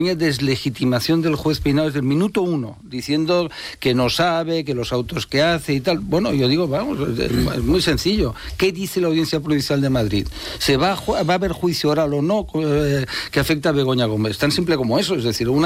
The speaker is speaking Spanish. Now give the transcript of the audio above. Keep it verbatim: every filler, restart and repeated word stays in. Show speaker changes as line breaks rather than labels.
deslegitimación del juez Peinado desde el minuto uno, diciendo que no sabe, que los autos que hace y tal. Bueno, yo digo, vamos, es muy sencillo. ¿Qué dice la Audiencia Provincial de Madrid? ¿Se va a, va a haber juicio oral o no eh, que afecta a Begoña Gómez? Tan simple como eso, es decir, una